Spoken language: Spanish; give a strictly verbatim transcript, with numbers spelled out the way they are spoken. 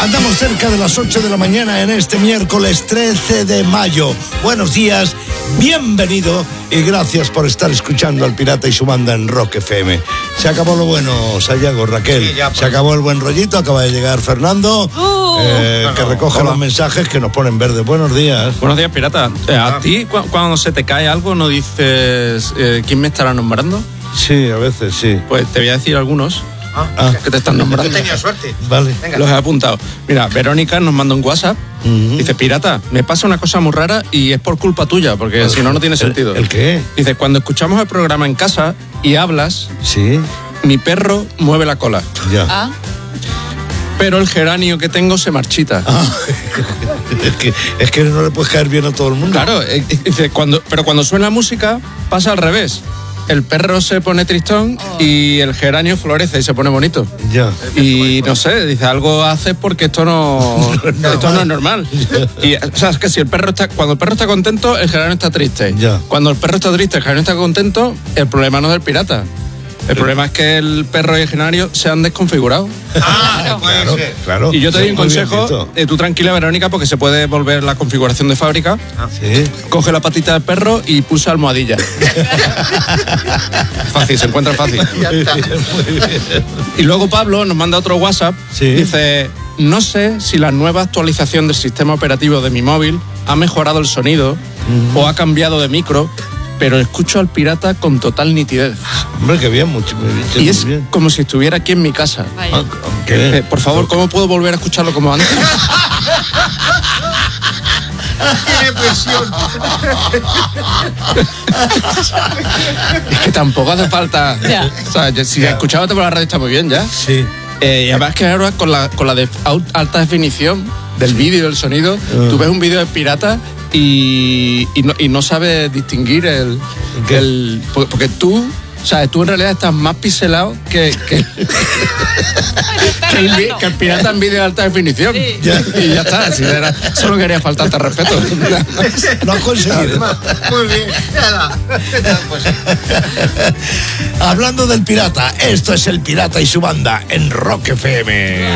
Andamos cerca de las ocho de la mañana en este miércoles trece de mayo. Buenos días, bienvenido y gracias por estar escuchando al Pirata y su banda en Rock F M. Se acabó lo bueno, Sayago, Raquel. Sí, ya, pues. Se acabó el buen rollito, acaba de llegar Fernando, uh, eh, no, no, que recoge hola. Los mensajes que nos ponen verde. Buenos días. Buenos días, Pirata. Eh, ¿A ti cu- cuando se te cae algo no dices eh, quién me estará nombrando? Sí, a veces sí. Pues te voy a decir algunos. Ah, que te están nombrando. He tenido suerte. Vale. Venga. Los he apuntado. Mira, Verónica nos manda un WhatsApp. Uh-huh. Dice, Pirata, me pasa una cosa muy rara y es por culpa tuya, porque el, si no, no tiene sentido. ¿El, el qué? Dice, cuando escuchamos el programa en casa y hablas, sí, mi perro mueve la cola. Ya. Ah. Pero el geranio que tengo se marchita. Ah. es, que, es que no le puedes caer bien a todo el mundo. Claro, eh, dice, cuando, pero cuando suena música pasa al revés. El perro se pone tristón oh. y el geranio florece y se pone bonito. Ya. Y no sé, dice, algo haces porque esto no, no esto no es normal. Y, o sea, es que si el perro está, cuando el perro está contento, el geranio está triste. Ya. Cuando el perro está triste, el geranio está contento, el problema no es del pirata. El Pero, problema es que el perro y el geranio se han desconfigurado. Ah, no puede claro, ser. Claro. Y yo te doy un muy consejo, eh, tú tranquila, Verónica, porque se puede volver la configuración de fábrica. Ah, sí. Coge la patita del perro y pulsa almohadilla. Fácil, se encuentra fácil. Ya está. Muy bien, muy bien. Y luego Pablo nos manda otro WhatsApp. Sí. Dice, no sé si la nueva actualización del sistema operativo de mi móvil ha mejorado el sonido uh-huh. o ha cambiado de micro, pero escucho al pirata con total nitidez. Hombre, qué bien, mucho muy bien. Y muy es bien. como si estuviera aquí en mi casa. Ah, ¿qué? Eh, por favor, ¿cómo puedo volver a escucharlo como antes? Tiene presión. Es que tampoco hace falta. Ya. O sea, yo- si escuchándote por la radio está muy bien ya. Sí. Eh, y además que ahora con la, con la de au- alta definición del vídeo y del sonido, Uh. tú ves un vídeo de pirata y, y, no, y no sabes distinguir el, ¿Qué? el porque, porque tú, o sea, tú en realidad estás más pixelado que, que, que, el, vi- que el pirata en vídeo de alta definición. Sí. Ya. Y ya está, si era, solo quería faltarte respeto. Lo has conseguido. Muy bien. Nada. Pues, Hablando del pirata, esto es el Pirata y su banda en Rock F M.